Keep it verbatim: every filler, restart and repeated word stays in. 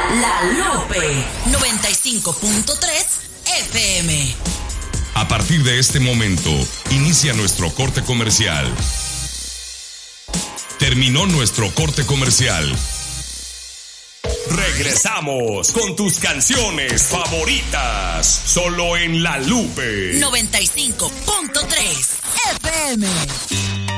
La Lupe noventa y cinco punto tres F M. A partir de este momento, inicia nuestro corte comercial. Terminó nuestro corte comercial. Regresamos con tus canciones favoritas, solo en La Lupe noventa y cinco punto tres F M.